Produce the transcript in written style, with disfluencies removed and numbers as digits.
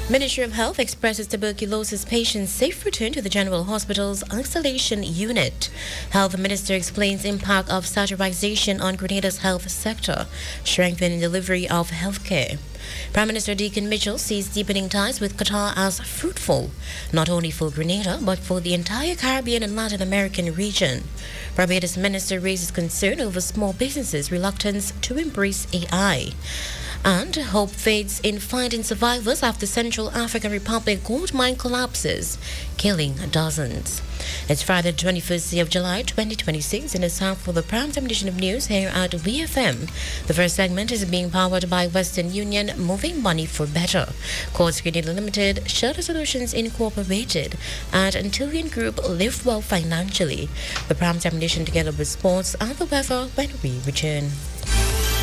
Ministry of Health expresses tuberculosis patients' safe return to the General Hospital's isolation unit. Health Minister explains impact of saturation on Grenada's health sector, strengthening delivery of healthcare. Prime Minister Deacon Mitchell sees deepening ties with Qatar as fruitful, not only for Grenada, but for the entire Caribbean and Latin American region. Barbados Minister raises concern over small businesses' reluctance to embrace AI. And hope fades in finding survivors after Central African Republic gold mine collapses, killing dozens. It's Friday, 21st day of July 2026, and it's time for the prime time edition of news here at VFM. The first segment is being powered by Western Union, moving money for better. Quartz Grenada Limited, Shelter Solutions Incorporated, and Antilian Group live well financially. The prime time edition together with sports and the weather when we return.